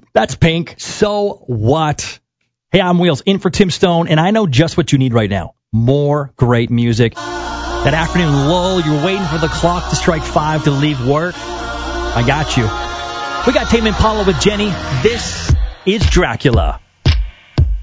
That's Pink. So what? Hey, I'm Wheels, in for Tim Stone, and I know just what you need right now. More great music. That afternoon lull, you're waiting for the clock to strike 5 to leave work. I got you. We got Tame Impala with Jenny. This is Dracula.